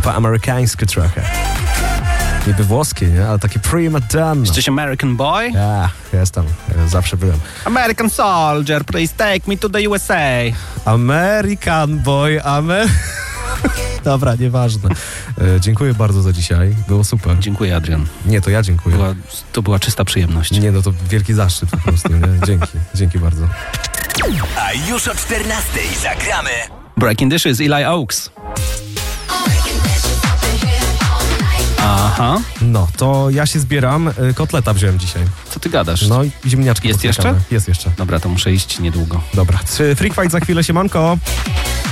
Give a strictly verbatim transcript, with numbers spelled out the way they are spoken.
po amerykańsku trochę. Niby włoskie, nie? Ale takie prima donna. Jesteś American boy? Ja, jestem. Ja zawsze byłem. American soldier, please take me to the U S A. American boy, Amer... Dobra, nieważne. E, dziękuję bardzo za dzisiaj. Było super. Dziękuję, Adrian. Nie, to ja dziękuję. Była, to była czysta przyjemność. Nie, no to wielki zaszczyt po prostu, nie? Dzięki. Dzięki bardzo. A już o czternastej zagramy Breaking Dishes, Eli Oaks. Aha. No, to ja się zbieram. E, Kotleta wziąłem dzisiaj. Co ty gadasz? No i ziemniaczki. Jest posmakane. jeszcze? Jest jeszcze. Dobra, to muszę iść niedługo. Dobra. Freak Fight za chwilę, siemanko.